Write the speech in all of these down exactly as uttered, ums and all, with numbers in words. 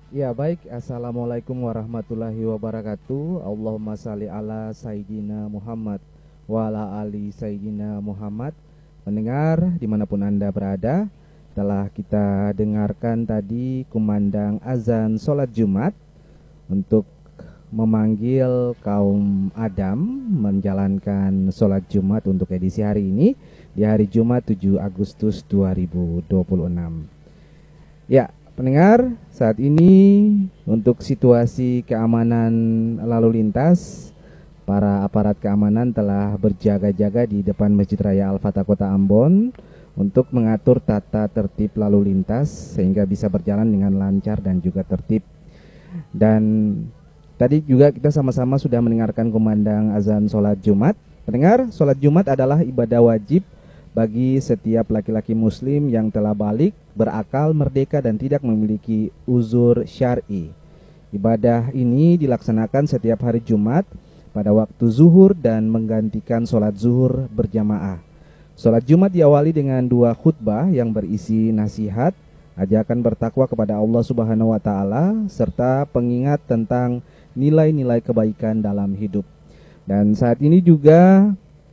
Ya baik, Assalamualaikum warahmatullahi wabarakatuh. Allahumma salli ala Sayyidina Muhammad wa ala ali Sayyidina Muhammad. Pendengar dimanapun Anda berada, telah kita dengarkan tadi kumandang azan sholat Jumat untuk memanggil kaum Adam menjalankan sholat Jumat untuk edisi hari ini, di hari Jumat tujuh Agustus dua ribu dua puluh enam. Ya, pendengar, saat ini untuk situasi keamanan lalu lintas, para aparat keamanan telah berjaga-jaga di depan Masjid Raya Al-Fatah Kota Ambon untuk mengatur tata tertib lalu lintas sehingga bisa berjalan dengan lancar dan juga tertib. Dan tadi juga kita sama-sama sudah mendengarkan kumandang azan sholat Jumat. Pendengar, sholat Jumat adalah ibadah wajib bagi setiap laki-laki muslim yang telah balik, berakal, merdeka dan tidak memiliki uzur syar'i. Ibadah ini dilaksanakan setiap hari Jumat pada waktu zuhur dan menggantikan sholat zuhur berjamaah. Sholat Jumat diawali dengan dua khutbah yang berisi nasihat, ajakan bertakwa kepada Allah Subhanahu wa taala serta pengingat tentang nilai-nilai kebaikan dalam hidup. Dan saat ini juga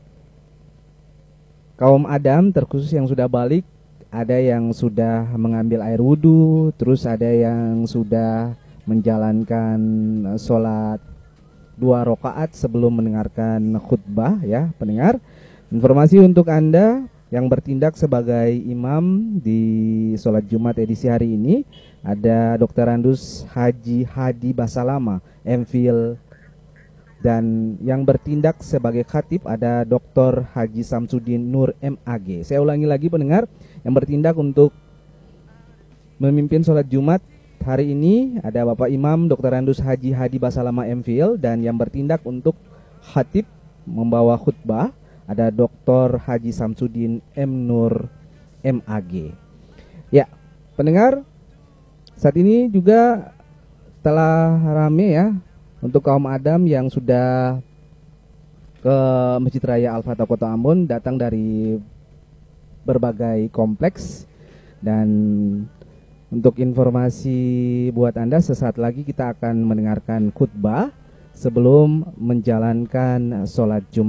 kaum Adam terkhusus yang sudah balik, ada yang sudah mengambil air wudhu, terus ada yang sudah menjalankan sholat dua rakaat sebelum mendengarkan khutbah. Ya pendengar, informasi untuk Anda yang bertindak sebagai imam di sholat Jumat edisi hari ini, ada Dokter Andus Haji Hadi Basalama, M Phil. Dan yang bertindak sebagai khatib ada Doktor Haji Samsudin Nur M A G. Saya ulangi lagi pendengar, yang bertindak untuk memimpin sholat Jumat hari ini ada Bapak Imam Dokter Andus Haji Hadi Basalama M Phil. Dan yang bertindak untuk khatib membawa khutbah ada Doktor Haji Samsudin M Nur M A G. Ya pendengar, saat ini juga telah rame ya untuk kaum Adam yang sudah ke Masjid Raya Al-Fatah Kota Ambon, datang dari berbagai kompleks. Dan untuk informasi buat Anda, sesaat lagi kita akan mendengarkan khutbah sebelum menjalankan sholat Jumat.